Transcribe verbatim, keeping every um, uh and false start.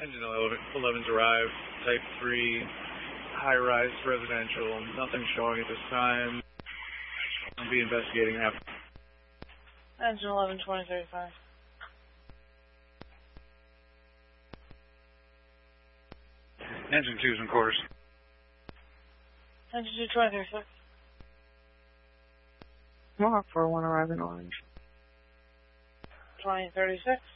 Engine eleven's arrived, type three, high-rise residential, nothing showing at this time. I'll be investigating after. Engine eleven, twenty thirty-five. Engine two's in course. Engine two, twenty thirty-six. Mohawk four one arriving orange. twenty thirty-six.